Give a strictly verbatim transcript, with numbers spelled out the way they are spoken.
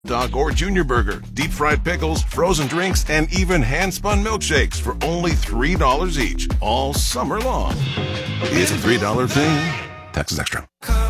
dog or junior burger, deep fried pickles, frozen drinks, and even hand-spun milkshakes for only three dollars each, all summer long. It's a three dollar thing. Taxes extra.